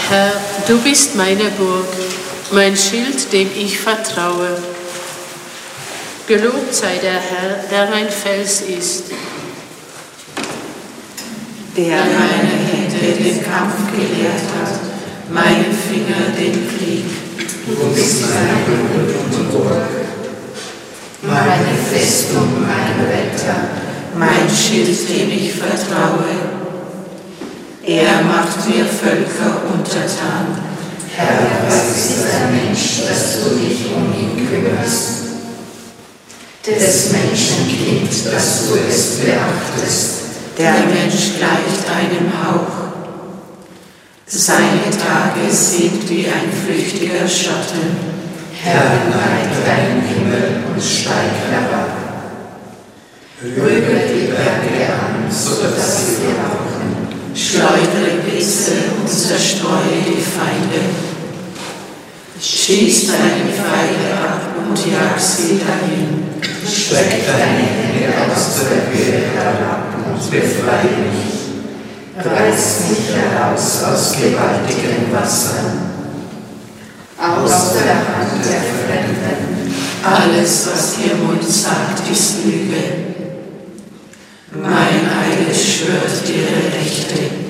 Herr, du bist meine Burg, mein Schild, dem ich vertraue. Gelobt sei der Herr, der mein Fels ist. Der meine Hände den Kampf gelehrt hat, meine Finger den Krieg. Du bist meine Hülle und Burg, meine Festung, mein Retter, mein Schild, dem ich vertraue. Er macht mir Völker untertan. Herr, was ist der Mensch, dass du dich um ihn kümmerst? Des Menschen Kind, dass du es beachtest. Der Mensch gleicht einem Hauch. Seine Tage sind wie ein flüchtiger Schatten. Herr, neig deinen Himmel und steig herab. Rühre die Berge an, sodass sie rauchen. Schleudere Blitze und zerstreue die Feinde. Schieß deine Pfeile ab und jag sie dahin. Streck deine Hände aus der Höhe herab und befreie mich. Reiß mich heraus aus gewaltigen Wassern, aus der Hand der Fremden. Alles, was ihr Mund sagt, ist Lüge. Mein Eid schwört ihre Rechte.